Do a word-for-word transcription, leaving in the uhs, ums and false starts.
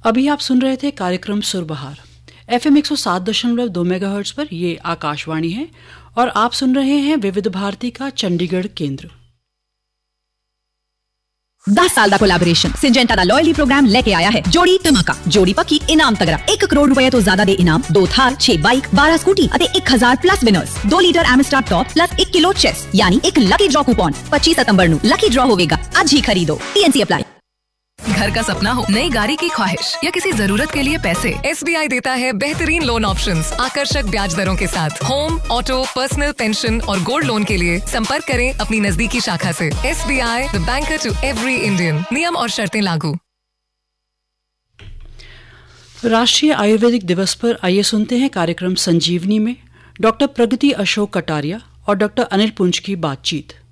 अभी आप सुन रहे थे कार्यक्रम सुरबहार एफ एम एक सौ सात दशमलव दो मेगाहर्ट्ज पर। ये आकाशवाणी है और आप सुन रहे हैं विविध भारती का चंडीगढ़ केंद्र। दस साल का कोलैबोरेशन सिंजेंटा का लॉयल्टी प्रोग्राम लेके आया है जोड़ी धमाका, जोड़ी पक्की इनाम तगड़ा। एक करोड़ रुपए तो ज्यादा दे इनाम, दो थार, छह बाइक, बारह स्कूटी अते एक हजार प्लस विनर्स, दो लीटर एमस्टार टॉप प्लस एक किलो चेस यानी एक लकी ड्रॉ कूपन। पच्चीस सितंबर नु लकी ड्रॉ होवेगा, आज ही खरीदो। TNC apply. घर का सपना हो, नई गाड़ी की ख्वाहिश या किसी जरूरत के लिए पैसे, एसबीआई देता है बेहतरीन लोन ऑप्शंस आकर्षक ब्याज दरों के साथ। होम, ऑटो, पर्सनल, पेंशन और गोल्ड लोन के लिए संपर्क करें अपनी नजदीकी शाखा से। SBI, the banker to every Indian. नियम और शर्तें लागू। राष्ट्रीय आयुर्वेदिक दिवस पर आइए सुनते हैं कार्यक्रम संजीवनी में डॉक्टर प्रगति अशोक कटारिया और डॉक्टर अनिल पुंज की बातचीत।